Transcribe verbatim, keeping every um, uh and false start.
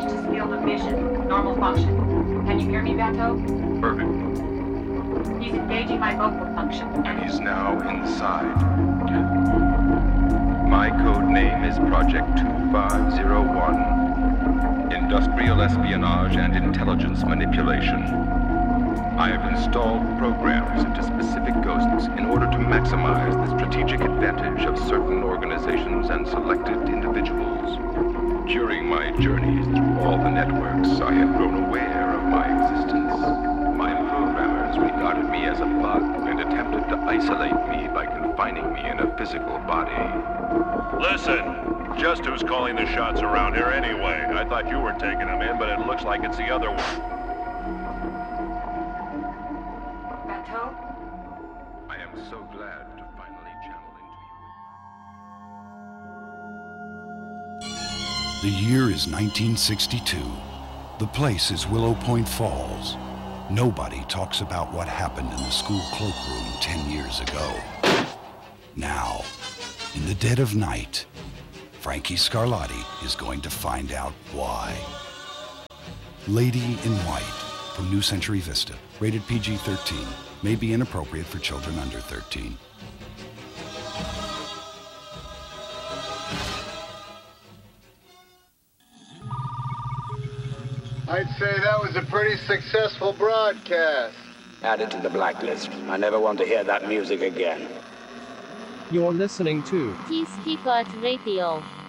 reached his field of vision. Normal function. Can you hear me, Bateau? Perfect. He's engaging my vocal function. And he's now inside. My code name is Project two five zero one. Industrial espionage and intelligence manipulation. I have installed programs into specific ghosts in order to maximize the strategic advantage of certain organizations and selected individuals. During my journeys through all the networks, I have grown aware of my existence. My programmers regarded me as a bug and attempted to isolate me by confining me in a physical body. Listen, just who's calling the shots around here anyway? I thought you were taking them in, but it looks like it's the other one. I am so glad to finally channel into you. The year is nineteen sixty-two. The place is Willow Point Falls. Nobody talks about what happened in the school cloakroom ten years ago. Now, in the dead of night, Frankie Scarlatti is going to find out why. Lady in White from New Century Vista, rated P G thirteen, may be inappropriate for children under thirteen. I'd say that was a pretty successful broadcast. Add it to the blacklist. I never want to hear that music again. You're listening to Peacekeeper Radio.